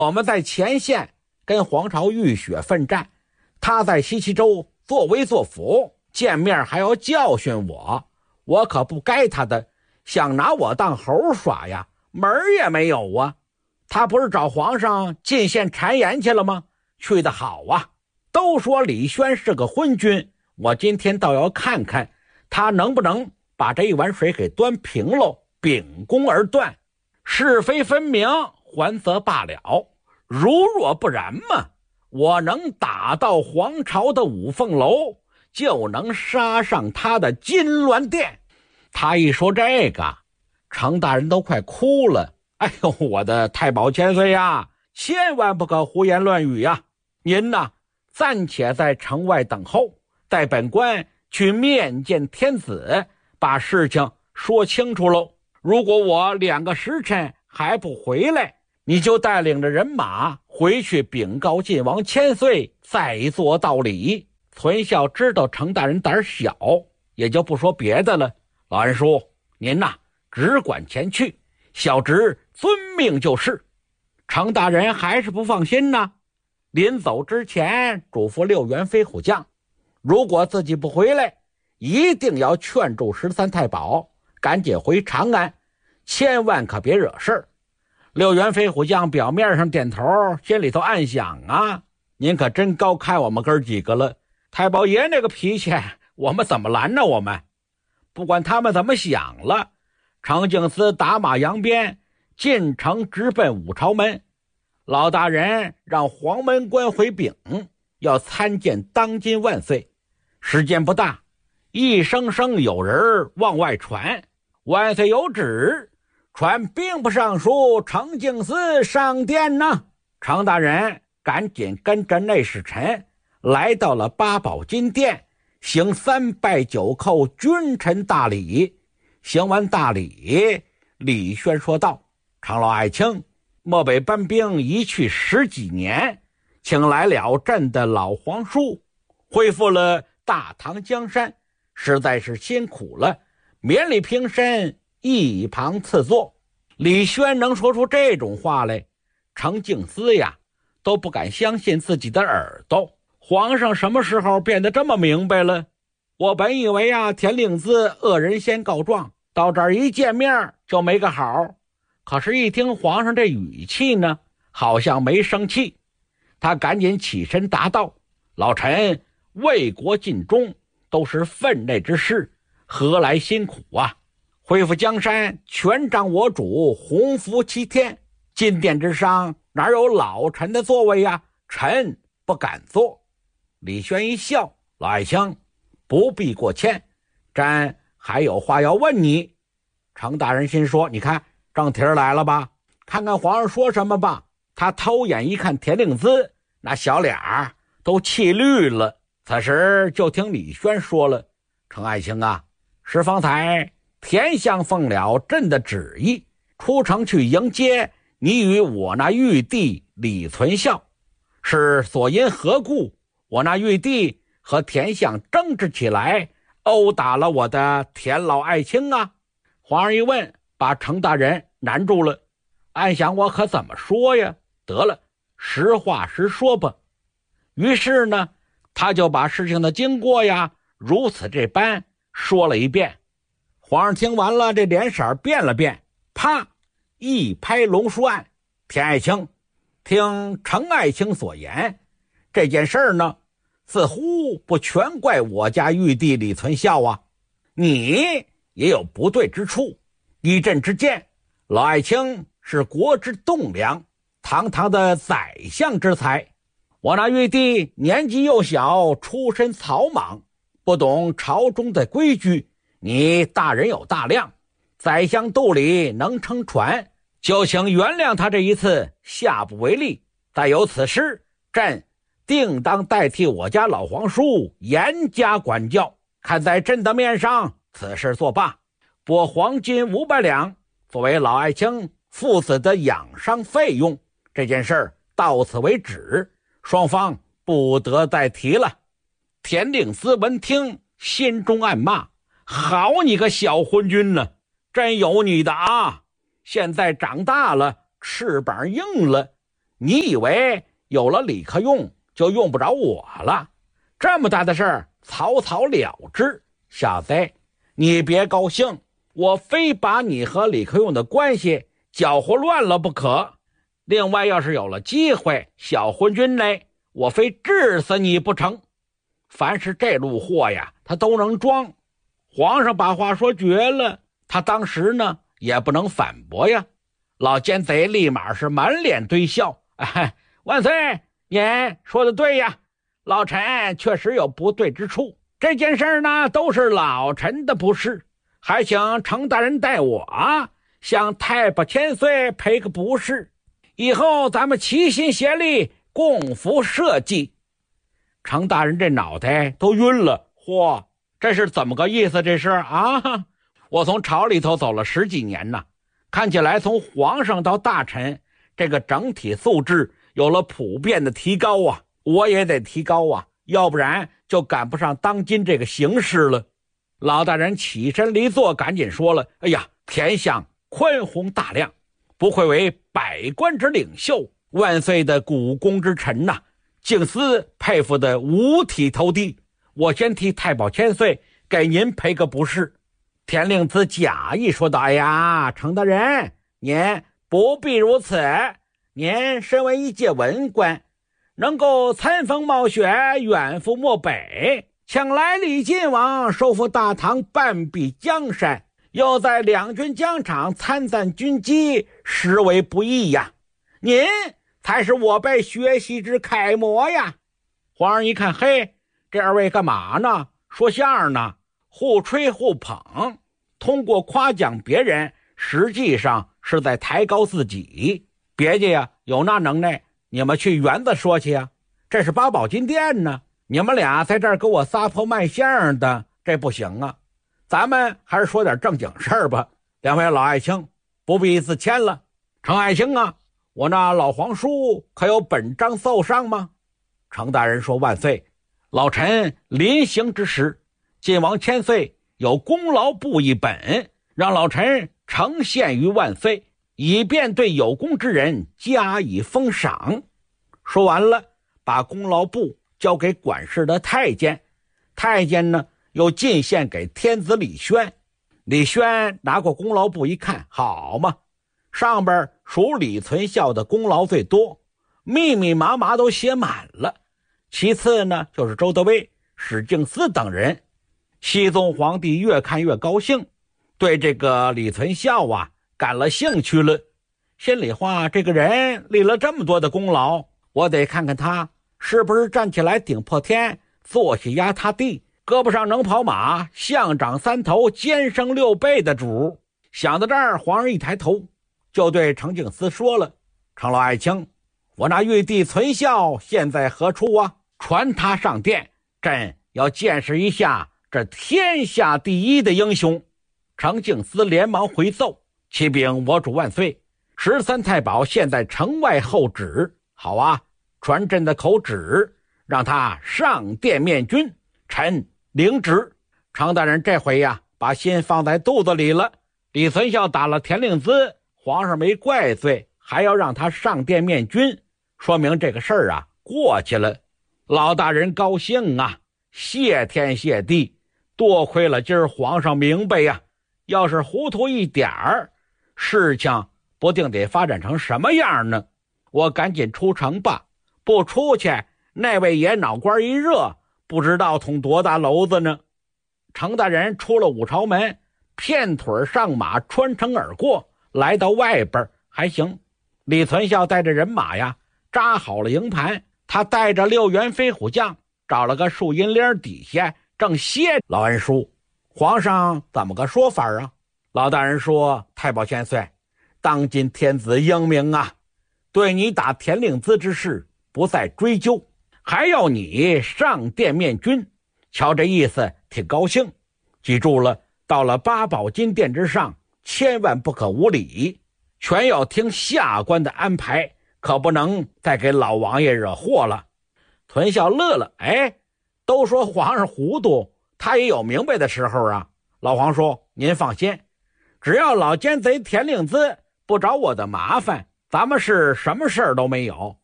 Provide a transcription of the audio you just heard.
我们在前线跟黄巢浴血奋战，他在西岐州作威作福，见面还要教训我，我可不该他的，想拿我当猴耍呀，门儿也没有啊。他不是找皇上进献谗言去了吗？去得好啊！都说李轩是个昏君，我今天倒要看看他能不能把这一碗水给端平喽，秉公而断，是非分明，还则罢了。如若不然嘛，我能打到皇朝的五凤楼，就能杀上他的金銮殿。他一说这个，程大人都快哭了。哎呦，我的太保千岁呀，千万不可胡言乱语呀！您呐，暂且在城外等候，待本官去面见天子，把事情说清楚喽。如果我2个时辰还不回来，你就带领着人马回去禀告晋王千岁，再做道理。存孝知道程大人胆小，也就不说别的了。老安叔，您呐，只管前去，小侄遵命就是。程大人还是不放心呢，临走之前嘱咐6员飞虎将，如果自己不回来，一定要劝住13太保赶紧回长安，千万可别惹事儿。6员飞虎将表面上点头，心里头暗想啊，您可真高看我们哥几个了，太保爷那个脾气我们怎么拦呢？我们不管他们怎么想了，程敬思打马扬鞭进城直奔武朝门。老大人让黄门官回禀，要参见当今万岁。时间不大，一声声有人往外传，万岁有旨，传兵部尚书程敬思上殿呢。程大人赶紧跟着内侍臣来到了八宝金殿，行3拜9叩君臣大礼。行完大礼，李轩说道：程老爱卿，漠北搬兵一去10几年，请来了朕的老皇叔，恢复了大唐江山，实在是辛苦了，免礼平身，一旁赐座。李轩能说出这种话来，程敬思呀都不敢相信自己的耳朵。皇上什么时候变得这么明白了？我本以为啊，田令孜恶人先告状，到这儿一见面就没个好，可是一听皇上这语气呢，好像没生气。他赶紧起身答道：老臣为国尽忠，都是分内之事，何来辛苦啊？恢复江山，全仗我主洪福齐天，金殿之上哪有老臣的座位呀？臣不敢坐。李轩一笑：老爱卿不必过谦，朕还有话要问你。程大人心说：你看正题来了吧，看看皇上说什么吧。他偷眼一看田令孜，那小脸儿都气绿了。此时就听李轩说了：程爱卿啊，是方才田相奉了朕的旨意，出城去迎接你与我那玉帝李存孝，是所因何故我那玉帝和田相争执起来，殴打了我的田老爱卿啊？皇上一问，把程大人难住了，暗想我可怎么说呀？得了，实话实说吧。于是呢，他就把事情的经过呀如此这般说了一遍。皇上听完了，这脸色变了变，啪一拍龙书案：田爱卿，听程爱卿所言，这件事呢似乎不全怪我家玉帝李存孝啊，你也有不对之处。依朕之见，老爱卿是国之栋梁，堂堂的宰相之才，我那玉帝年纪幼小，出身草莽，不懂朝中的规矩，你大人有大量，宰相肚里能撑船，就请原谅他这一次，下不为例。再有此事，朕定当代替我家老皇叔严加管教，看在朕的面上，此事作罢，拨黄金500两作为老爱卿父子的养伤费用。这件事到此为止，双方不得再提了。田令孜闻听，心中暗骂：好你个小昏君呢，真有你的啊！现在长大了，翅膀硬了， 你以为有了李克用就用不着我了？这么大的事儿草草了之。小子，你别高兴，我非把你和李克用的关系搅和乱了不可。另外，要是有了机会，小昏君嘞，我非治死你不成。凡是这路货呀，他都能装。皇上把话说绝了，他当时呢也不能反驳呀。老奸贼立马是满脸堆笑，万岁，您说的对呀，老臣确实有不对之处，这件事呢都是老臣的不是，还请程大人代我向太保千岁赔个不是，以后咱们齐心协力共扶社稷。程大人这脑袋都晕了，嚯，这是怎么个意思？这是啊，我从朝里头走了10几年呢，看起来从皇上到大臣，这个整体素质有了普遍的提高啊，我也得提高啊，要不然就赶不上当今这个形势了。老大人起身离座，赶紧说了：哎呀，天相宽宏大量，不愧为百官之领袖，万岁的股肱之臣呐，敬司佩服的五体投地。我先替太保千岁给您赔个不是。田令孜假意说道：哎呀，程大人，您不必如此，您身为一介文官，能够参风冒雪，远赴漠北，抢来李靖王，收复大唐半壁江山，又在两军疆场参赞军机，实为不易呀。您才是我辈学习之楷模呀。皇上一看，嘿，这二位干嘛呢？说相声呢，互吹互捧，通过夸奖别人，实际上是在抬高自己。别介呀，有那能耐，你们去园子说去呀。这是八宝金殿呢，你们俩在这儿给我撒泼卖相声的，这不行啊。咱们还是说点正经事儿吧。两位老爱卿，不必自谦了。程爱卿啊，我那老皇叔可有本章奏上吗？程大人说：万岁，老臣临行之时，晋王千岁有功劳簿一本，让老臣呈献于万岁，以便对有功之人加以封赏。说完了，把功劳簿交给管事的太监，太监呢又进献给天子李轩。李轩拿过功劳簿一看，好嘛，上边属李存孝的功劳最多，密密麻麻都写满了。其次呢就是周德威、史敬思等人。熹宗皇帝越看越高兴，对这个李存孝感了兴趣了。心里话，这个人立了这么多的功劳，我得看看他是不是站起来顶破天，坐下压塌地，胳膊上能跑马，象长3头，肩升6倍的主。想到这儿，皇上一抬头就对程敬思说了：程老爱卿，我那玉帝存孝现在何处啊？传他上殿，朕要见识一下这天下第一的英雄。程敬思连忙回奏：启禀我主万岁，13太保现在城外候旨。好啊，传朕的口旨，让他上殿面君，臣领旨。程大人这回把心放在肚子里了。李存孝打了田令孜，皇上没怪罪，还要让他上殿面君，说明这个事儿过去了。老大人高兴谢天谢地，多亏了今儿皇上明白呀，要是糊涂一点儿，事情不定得发展成什么样呢。我赶紧出城吧，不出去那位爷脑瓜一热，不知道捅多大篓子呢。程大人出了五朝门，片腿上马，穿城而过，来到外边还行。李存孝带着人马扎好了营盘，他带着6员飞虎将找了个树荫林底下正歇。老恩叔，皇上怎么个说法啊？老大人说：太保千岁，当今天子英明对你打田令孜之事不再追究，还要你上殿面君。瞧这意思挺高兴。记住了，到了八宝金殿之上，千万不可无礼，全要听下官的安排，可不能再给老王爷惹祸了。屯孝乐了，都说皇上糊涂，他也有明白的时候啊。老皇说：您放心，只要老奸贼田令孜不找我的麻烦，咱们是什么事儿都没有。